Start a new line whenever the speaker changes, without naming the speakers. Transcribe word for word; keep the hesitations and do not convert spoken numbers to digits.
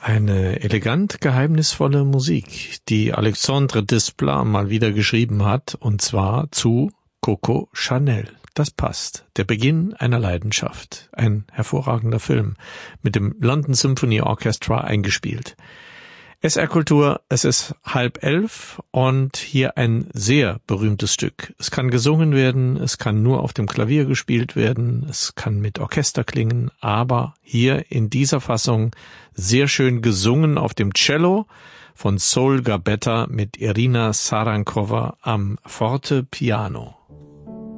Eine elegant geheimnisvolle Musik, die Alexandre Desplat mal wieder geschrieben hat, und zwar zu Coco Chanel. Das passt. Der Beginn einer Leidenschaft. Ein hervorragender Film, mit dem London Symphony Orchestra eingespielt. S R Kultur, es ist halb elf und hier ein sehr berühmtes Stück. Es kann gesungen werden, es kann nur auf dem Klavier gespielt werden, es kann mit Orchester klingen, aber hier in dieser Fassung sehr schön gesungen auf dem Cello von Sol Gabetta mit Irina Sarankova am Forte Piano.